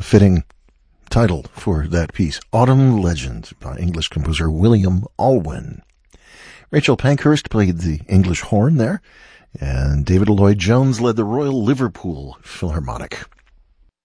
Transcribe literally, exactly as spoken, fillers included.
fitting title for that piece, Autumn Legend, by English composer William Alwyn. Rachel Pankhurst played the English horn there, and David Lloyd Jones led the Royal Liverpool Philharmonic.